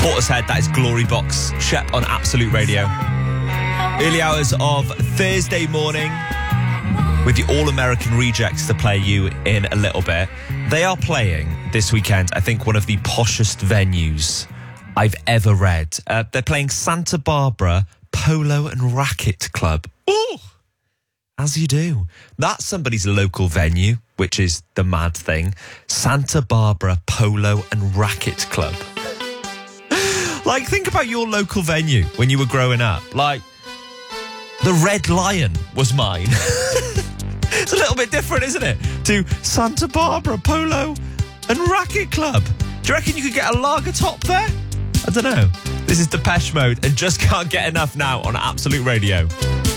Portishead, that is Glory Box. Shep on Absolute Radio. Early hours of Thursday morning with the All-American Rejects to play you in a little bit. They are playing this weekend, I think, one of the poshest venues I've ever read. They're playing Santa Barbara Polo and Racket Club. Ooh! As you do. That's somebody's local venue, which is the mad thing. Santa Barbara Polo and Racket Club. Like, think about your local venue when you were growing up. Like, the Red Lion was mine. It's a little bit different, isn't it? To Santa Barbara Polo and Racket Club. Do you reckon you could get a lager top there? I don't know. This is Depeche Mode and Just Can't Get Enough now on Absolute Radio.